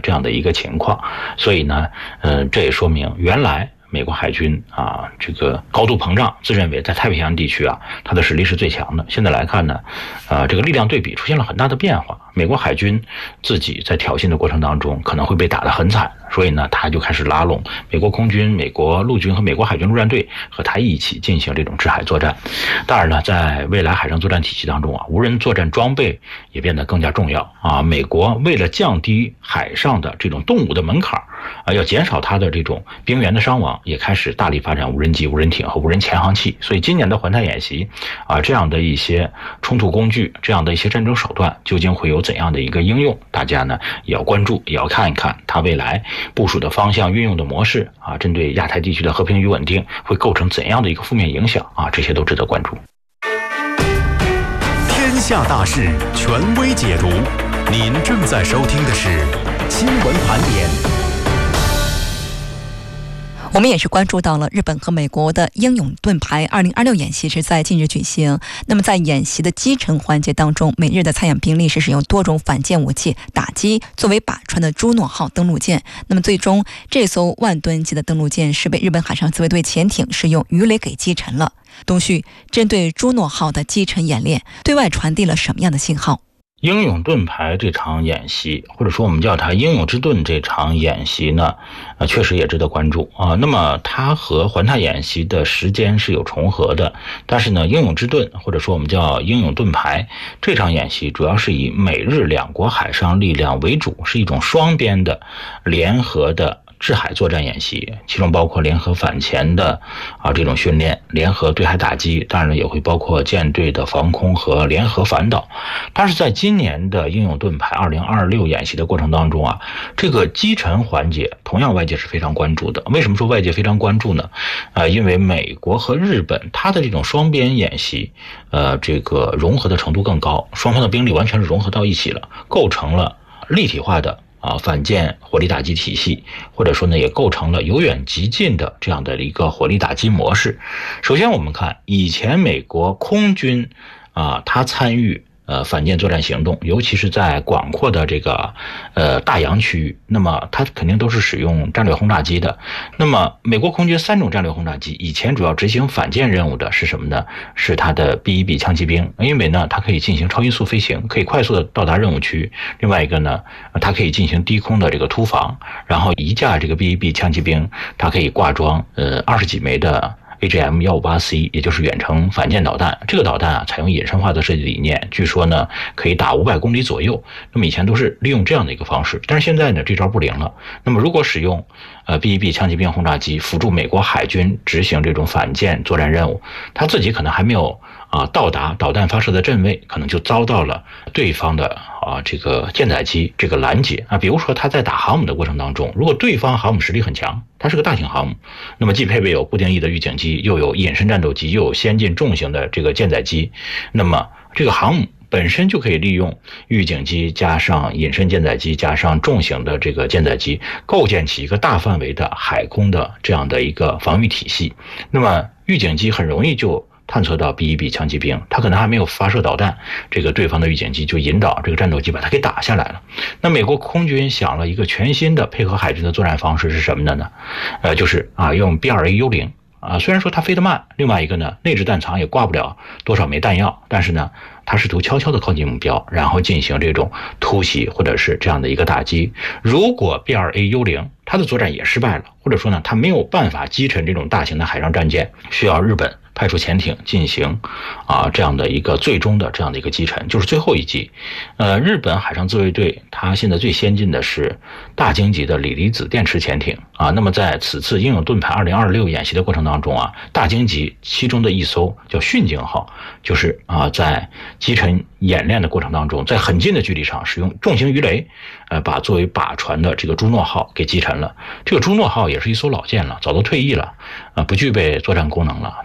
这样的一个情况。所以呢，这也说明原来美国海军这个高度膨胀，自认为在太平洋地区它的实力是最强的。现在来看呢，这个力量对比出现了很大的变化。美国海军自己在挑衅的过程当中可能会被打得很惨，所以呢，他就开始拉拢美国空军、美国陆军和美国海军陆战队和他一起进行这种制海作战。当然呢，在未来海上作战体系当中无人作战装备也变得更加重要美国为了降低海上的这种动武的门槛要减少它的这种兵员的伤亡，也开始大力发展无人机、无人艇和无人潜航器。所以今年的环太演习这样的一些冲突工具，这样的一些战争手段究竟会有怎样的一个应用，大家呢也要关注，也要看一看它未来部署的方向、运用的模式针对亚太地区的和平与稳定会构成怎样的一个负面影响这些都值得关注。 天下大事，权威解读。您正在收听的是新闻盘点。 我们也是关注到了日本和美国的英勇盾牌2026演习是在近日举行。那么在演习的击沉环节当中，美日的参演兵力是使用多种反舰武器打击作为靶船的朱诺号登陆舰。那么最终这艘万吨级的登陆舰是被日本海上自卫队潜艇使用鱼雷给击沉了。东旭针对朱诺号的击沉演练对外传递了什么样的信号？ 英勇盾牌这场演习，或者说我们叫它英勇之盾这场演习呢，确实也值得关注那么它和环太演习的时间是有重合的，但是呢，英勇之盾或者说我们叫英勇盾牌这场演习主要是以美日两国海上力量为主，是一种双边的联合的制海作战演习，其中包括联合反潜的这种训练，联合对海打击，当然也会包括舰队的防空和联合反导。但是在今年的英勇盾牌2026演习的过程当中这个击沉环节同样外界是非常关注的。为什么说外界非常关注呢？因为美国和日本它的这种双边演习这个融合的程度更高，双方的兵力完全是融合到一起了，构成了立体化的反舰火力打击体系，或者说呢也构成了由远及近的这样的一个火力打击模式。首先我们看以前美国空军它参与反舰作战行动，尤其是在广阔的这个大洋区域，那么它肯定都是使用战略轰炸机的。那么美国空军3种战略轰炸机以前主要执行反舰任务的是什么呢？是它的 B-1B 枪骑兵，因为呢它可以进行超音速飞行，可以快速的到达任务区。另外一个呢，它可以进行低空的这个突防，然后一架这个 B-1B 枪骑兵它可以挂装20几枚的AGM-158C， 也就是远程反舰导弹。这个导弹采用隐身化的设计理念，据说呢可以打500公里左右。那么以前都是利用这样的一个方式，但是现在呢这招不灵了。那么如果使用B-1B 枪骑兵轰炸机辅助美国海军执行这种反舰作战任务，他自己可能还没有到达导弹发射的阵位，可能就遭到了对方的这个舰载机这个拦截比如说他在打航母的过程当中，如果对方航母实力很强，它是个大型航母，那么既配备有不定翼的预警机，又有隐身战斗机，又有先进重型的这个舰载机，那么这个航母本身就可以利用预警机加上隐身舰载机加上重型的这个舰载机，构建起一个大范围的海空的这样的一个防御体系。那么预警机很容易就探测到 B-1B 枪骑兵，它可能还没有发射导弹，这个对方的预警机就引导这个战斗机把它给打下来了。那美国空军想了一个全新的配合海军的作战方式是什么的呢？就是用 B-2A 幽灵虽然说它飞得慢，另外一个呢内置弹仓也挂不了多少枚弹药，但是呢它试图悄悄地靠近目标，然后进行这种突袭或者是这样的一个打击。如果 B-2A 幽灵它的作战也失败了，或者说呢它没有办法击沉这种大型的海上战舰，需要日本派出潜艇进行这样的一个最终的这样的一个击沉，就是最后一击。日本海上自卫队它现在最先进的是大鲸级的锂离子电池潜艇那么在此次英勇盾牌2026演习的过程当中大鲸级其中的一艘叫训鲸号，就是在击沉演练的过程当中，在很近的距离上使用重型鱼雷把作为靶船的这个朱诺号给击沉了。这个朱诺号也是一艘老舰了，早都退役了不具备作战功能了，但是呢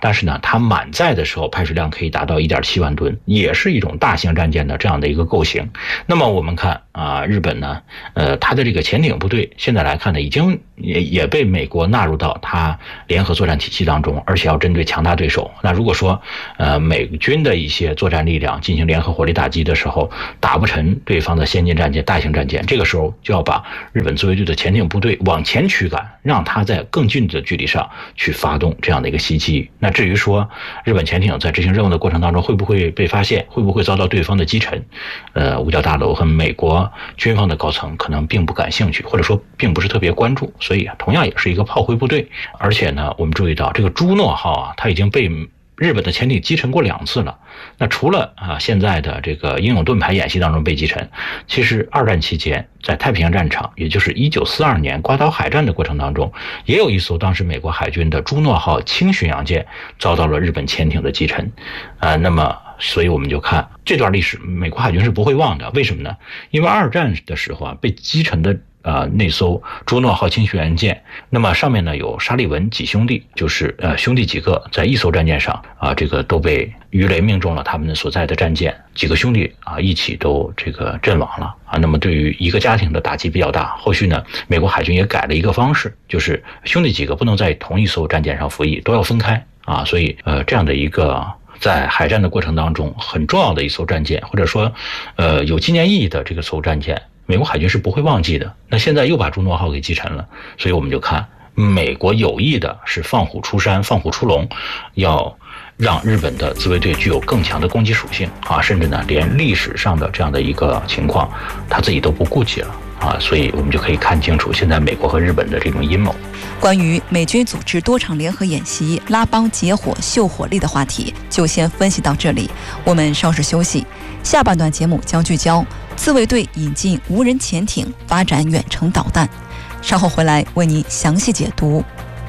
它满载的时候排水量可以达到1.7万吨，也是一种大型战舰的这样的一个构型。那么我们看日本呢，它的这个潜艇部队现在来看呢，已经也被美国纳入到它联合作战体系当中，而且要针对强大对手。那如果说美军的一些作战力量进行联合火力打击的时候，打不沉对方的先进战舰、大型战舰，这个时候就要把日本自卫队的潜艇部队往前驱赶，让它在更近的距离上去发动这样的一个袭击。那至于说日本潜艇在执行任务的过程当中会不会被发现，会不会遭到对方的击沉，五角大楼和美国军方的高层可能并不感兴趣，或者说并不是特别关注，所以同样也是一个炮灰部队。而且呢，我们注意到这个朱诺号它已经被日本的潜艇击沉过2次了。那除了现在的这个英勇盾牌演习当中被击沉，其实二战期间在太平洋战场，也就是1942年瓜岛海战的过程当中，也有一艘当时美国海军的朱诺号轻巡洋舰遭到了日本潜艇的击沉。那么所以我们就看这段历史，美国海军是不会忘的。为什么呢？因为二战的时候被击沉的那艘朱诺号轻巡洋舰，那么上面呢有沙利文几兄弟，就是兄弟几个在一艘战舰上这个都被鱼雷命中了他们所在的战舰，几个兄弟一起都这个阵亡了那么对于一个家庭的打击比较大。后续呢，美国海军也改了一个方式，就是兄弟几个不能在同一艘战舰上服役，都要分开所以这样的一个在海战的过程当中很重要的一艘战舰，或者说有纪念意义的这个艘战舰，美国海军是不会忘记的。那现在又把朱诺号给击沉了，所以我们就看美国有意的是放虎出山、放虎出笼，要让日本的自卫队具有更强的攻击属性甚至呢连历史上的这样的一个情况他自己都不顾及了所以我们就可以看清楚现在美国和日本的这种阴谋。 关于美军组织多场联合演习、拉帮结伙、秀火力的话题，就先分析到这里。我们稍事休息，下半段节目将聚焦自卫队引进无人潜艇，发展远程导弹。稍后回来为您详细解读。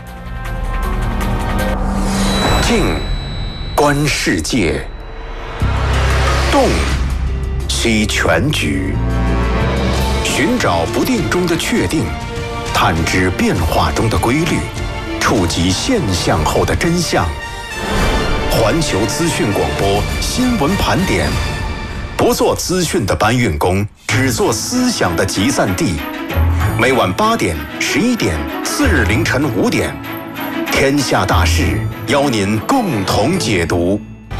静，观世界；动，析全局。寻找不定中的确定，探知变化中的规律，触及现象后的真相。环球资讯广播新闻盘点，不做资讯的搬运工，只做思想的集散地。每晚8点、11点，次日凌晨5点，天下大事邀您共同解读。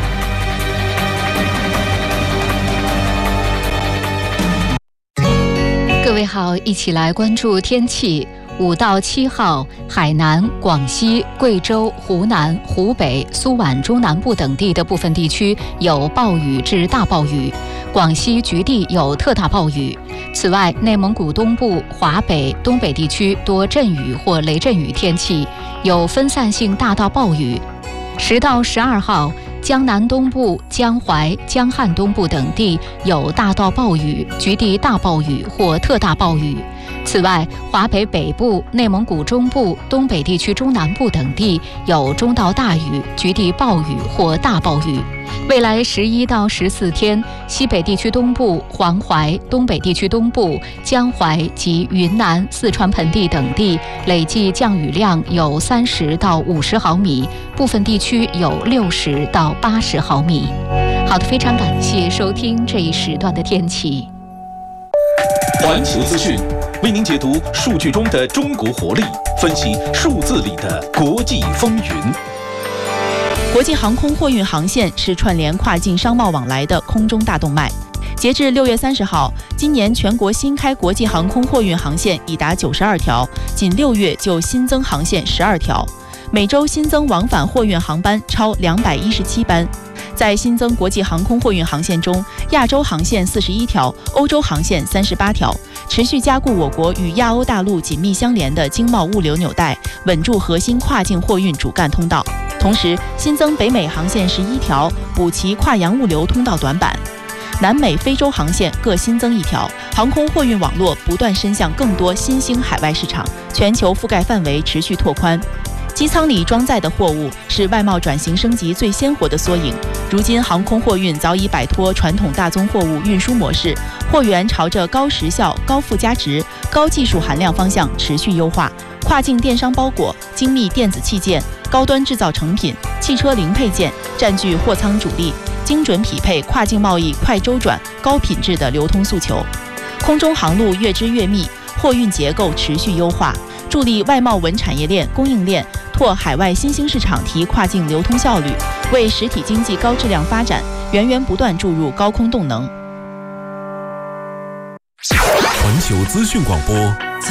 各位好，一起来关注天气。5到7号，海南、广西、贵州、湖南、湖北、苏皖中南部等地的部分地区有暴雨至大暴雨，广西局地有特大暴雨。此外，内蒙古东部、华北、东北地区多阵雨或雷阵雨天气，有分散性大到暴雨。10到12号，江南东部、江淮、江汉东部等地有大到暴雨，局地大暴雨或特大暴雨。此外，华北北部、内蒙古中部、东北地区中南部等地有中到大雨，局地暴雨或大暴雨。未来11到14天，西北地区东部、黄淮、东北地区东部、江淮及云南、四川盆地等地累计降雨量有30到50毫米，部分地区有60到80毫米。好的，非常感谢收听这一时段的天气。 环球资讯为您解读数据中的中国活力，分析数字里的国际风云。 国际航空货运航线是串联跨境商贸往来的空中大动脉。截至6月30号，今年全国新开国际航空货运航线已达92条，仅6月就新增航线12条，每周新增往返货运航班超217班。在新增国际航空货运航线中，亚洲航线41条，欧洲航线38条，持续加固我国与亚欧大陆紧密相连的经贸物流纽带，稳住核心跨境货运主干通道。同时，新增北美航线11条，补齐跨洋物流通道短板。南美、非洲航线各新增1条，航空货运网络不断伸向更多新兴海外市场，全球覆盖范围持续拓宽。机舱里装载的货物是外贸转型升级最鲜活的缩影。如今，航空货运早已摆脱传统大宗货物运输模式，货源朝着高时效、高附加值、高技术含量方向持续优化。跨境电商包裹、精密电子器件、 高端制造成品、汽车零配件占据货仓主力，精准匹配跨境贸易快周转、高品质的流通诉求。空中航路越织越密，货运结构持续优化，助力外贸文产业链、供应链拓海外新兴市场，提跨境流通效率，为实体经济高质量发展源源不断注入高空动能。 环球资讯广播